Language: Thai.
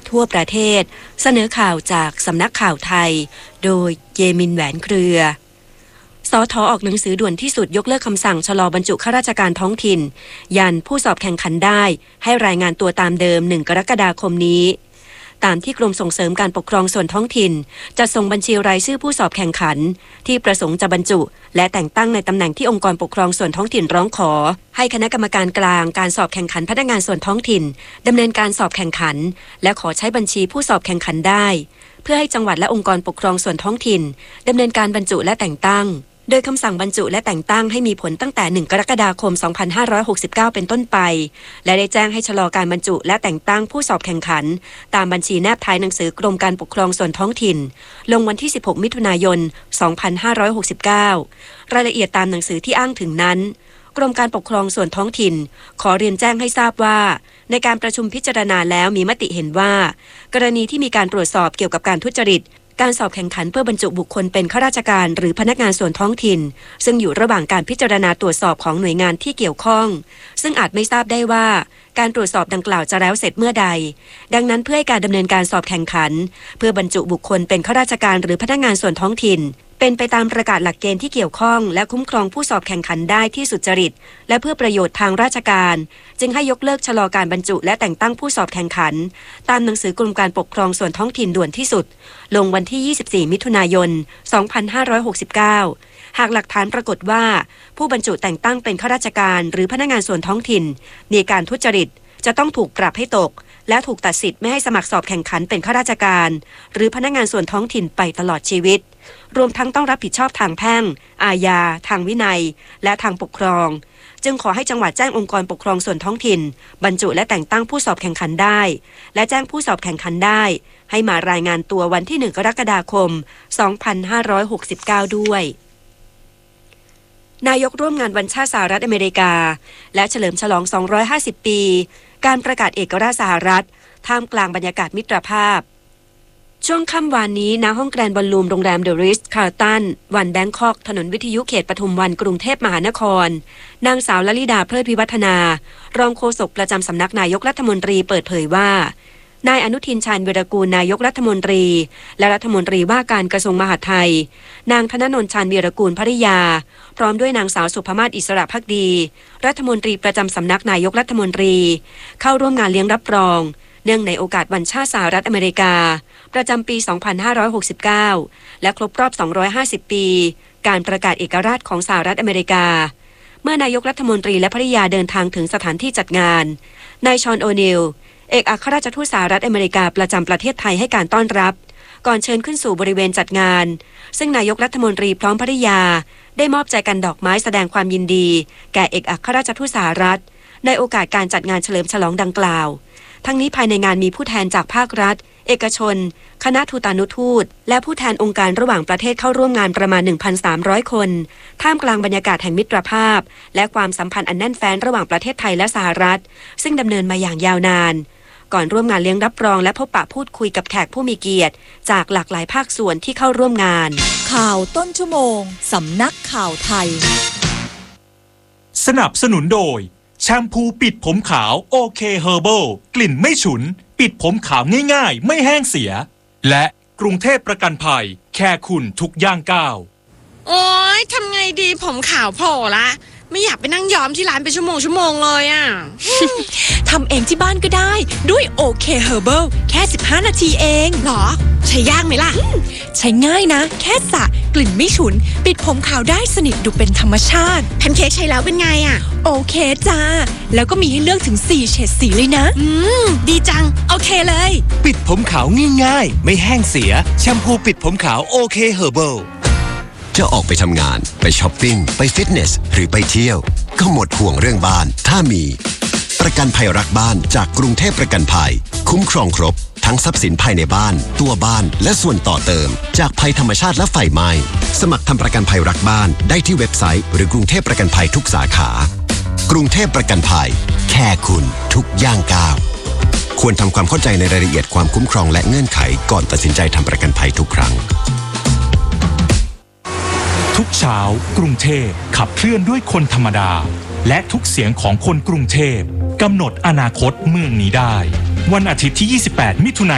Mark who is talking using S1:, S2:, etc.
S1: ทั่วประเทศเสนอข่าวจากสำนักข่าวไทยโดยเยมินแหวนเครือสท.ออกหนังสือด่วนที่สุดยกเลิกคำสั่งชะลอบรรจุข้าราชการท้องถิ่นยันผู้สอบแข่งขันได้ให้รายงานตัวตามเดิม1 กรกฎาคมนี้ตามที่กรมส่งเสริมการปกครองส่วนท้องถิ่นจะส่งบัญชีรายชื่อผู้สอบแข่งขันที่ประสงค์จะบรรจุและแต่งตั้งในตำแหน่งที่องค์กรปกครองส่วนท้องถิ่นร้องขอให้คณะกรรมการกลางการสอบแข่งขันพนักงานส่วนท้องถิ่นดำเนินการสอบแข่งขันและขอใช้บัญชีผู้สอบแข่งขันได้เพื่อให้จังหวัดและองค์กรปกครองส่วนท้องถิ่นดำเนินการบรรจุและแต่งตั้งโดยคำสั่งบรรจุและแต่งตั้งให้มีผลตั้งแต่1 กรกฎาคม 2569 เป็นต้นไปและได้แจ้งให้ชะลอการบรรจุและแต่งตั้งผู้สอบแข่งขันตามบัญชีแนบท้ายหนังสือกรมการปกครองส่วนท้องถิ่นลงวันที่16 มิถุนายน 2569 รายละเอียดตามหนังสือที่อ้างถึงนั้นกรมการปกครองส่วนท้องถิ่นขอเรียนแจ้งให้ทราบว่าในการประชุมพิจารณาแล้วมีมติเห็นว่ากรณีที่มีการตรวจสอบเกี่ยวกับการทุจริตการสอบแข่งขันเพื่อบรรจุบุคคลเป็นข้าราชการหรือพนักงานส่วนท้องถิ่นซึ่งอยู่ระหว่างการพิจารณาตรวจสอบของหน่วยงานที่เกี่ยวข้องซึ่งอาจไม่ทราบได้ว่าการตรวจสอบดังกล่าวจะแล้วเสร็จเมื่อใดดังนั้นเพื่อให้การดำเนินการสอบแข่งขันเพื่อบรรจุบุคคลเป็นข้าราชการหรือพนักงานส่วนท้องถิ่นเป็นไปตามประกาศหลักเกณฑ์ที่เกี่ยวข้องและคุ้มครองผู้สอบแข่งขันได้ที่สุจริตและเพื่อประโยชน์ทางราชการจึงให้ยกเลิกชะลอการบรรจุและแต่งตั้งผู้สอบแข่งขันตามหนังสือกรมการปกครองส่วนท้องถิ่นด่วนที่สุดลงวันที่24 มิถุนายน 2569 หากหลักฐานปรากฏว่าผู้บรรจุแต่งตั้งเป็นข้าราชการหรือพนักงานส่วนท้องถิ่นมีการทุจริตจะต้องถูกปรับให้ตกและถูกตัดสิทธิ์ไม่ให้สมัครสอบแข่งขันเป็นข้าราชการหรือพนักงานส่วนท้องถิ่นไปตลอดชีวิตรวมทั้งต้องรับผิดชอบทางแพ่งอาญาทางวินัยและทางปกครองจึงขอให้จังหวัดแจ้งองค์กรปกครองส่วนท้องถิ่นบรรจุและแต่งตั้งผู้สอบแข่งขันได้และแจ้งผู้สอบแข่งขันได้ให้มารายงานตัววันที่1 กรกฎาคม 2569 ด้วยนายกร่วมงานวันชาติสหรัฐอเมริกาและเฉลิมฉลอง250 ปีการประกาศเอกราชสหรัฐท่ามกลางบรรยากาศมิตรภาพช่วงค่ำวานนี้ณห้องแกรนด์บอลลูมโรงแรมเดอะริชคาร์ลตันวันแบงคอกถนนวิทยุเขตปทุมวันกรุงเทพมหานครนางสาวลลิดาเพลิดวิวัฒนารองโฆษกประจำสำนักนายกรัฐมนตรีเปิดเผยว่านายอนุทินชาญวีรกูลนายกรัฐมนตรีและรัฐมนตรีว่าการกระทรวงมหาดไทยนางธนนนท์ชาญวีรกูลภริยาพร้อมด้วยนางสาวสุภมาศอิสระภักดีรัฐมนตรีประจำสำนักนายกรัฐมนตรีเข้าร่วมงานเลี้ยงรับรองเนื่องในโอกาสวันชาติสหรัฐอเมริกาประจำปี 2569 และครบรอบ 250 ปีการประกาศเอกราชของสหรัฐอเมริกาเมื่อนายกรัฐมนตรีและภริยาเดินทางถึงสถานที่จัดงานนายชอนโอนิลเอกอัครราชทูตสหรัฐอเมริกาประจำประเทศไทยให้การต้อนรับก่อนเชิญขึ้นสู่บริเวณจัดงานซึ่งนายกรัฐมนตรีพร้อมภริยาได้มอบใจกันดอกไม้แสดงความยินดีแก่เอกอัครราชทูตสหรัฐในโอกาสการจัดงานเฉลิมฉลองดังกล่าวทั้งนี้ภายในงานมีผู้แทนจากภาครัฐเอกชนคณะทูตานุทูตและผู้แทนองค์การระหว่างประเทศเข้าร่วมงานประมาณ 1,300 คนท่ามกลางบรรยากาศแห่งมิตรภาพและความสัมพันธ์อันแน่นแฟ้นระหว่างประเทศไทยและสหรัฐซึ่งดำเนินมาอย่างยาวนานก่อนร่วมงานเลี้ยงรับรองและพบปะพูดคุยกับแขกผู้มีเกียรติจากหลากหลายภาคส่วนที่เข้าร่วมงาน
S2: ข่าวต้นชั่วโมงสำนักข่าวไทย
S3: สนับสนุนโดยแชมพูปิดผมขาวโอเคเฮอร์เบิลกลิ่นไม่ฉุนปิดผมขาวง่ายๆไม่แห้งเสียและกรุงเทพประกันภัยแค่คุณทุกย่างก้าว
S4: โอ๊ยทำไงดีผมขาวโผล่ละไม่อยากไปนั่งย้อมที่ร้านเป็นชั่วโมงเลยอ่ะ
S2: ทำเองที่บ้านก็ได้ด้วยโอเคเฮอร์เบิลแค่15 นาทีเอง
S4: หรอใช้ยากไหมล่ะ
S2: ใช้ง่ายนะแค่สระกลิ่นไม่ฉุนปิดผมขาวได้สนิทดูเป็นธรรมชาติ
S4: แพนเค้กใช้แล้วเป็นไงอ่ะ
S2: โอเคจ้าแล้วก็มีให้เลือกถึง4เฉดสีเลยนะ
S4: ดีจังโอเคเลย
S5: ปิดผมขาวง่ายๆไม่แห้งเสียแชมพูปิดผมขาวโอเคเฮอร์เบิลจะออกไปทำงานไปช้อปปิ้งไปฟิตเนสหรือไปเที่ยวก็หมดห่วงเรื่องบ้านถ้ามีประกันภัยรักบ้านจากกรุงเทพประกันภัยคุ้มครองครบทั้งทรัพย์สินภายในบ้านตัวบ้านและส่วนต่อเติมจากภัยธรรมชาติและไฟไหม้สมัครทำประกันภัยรักบ้านได้ที่เว็บไซต์หรือกรุงเทพประกันภัยทุกสาขากรุงเทพประกันภัยแค่คุณทุกย่างก้าวควรทำความเข้าใจในรายละเอียดความคุ้มครองและเงื่อนไขก่อนตัดสินใจทำประกันภัยทุกครั้ง
S3: ทุกเช้ากรุงเทพขับเคลื่อนด้วยคนธรรมดาและทุกเสียงของคนกรุงเทพกำหนดอนาคตเมืองนี้ได้วันอาทิตย์ที่ 28 มิถุนายน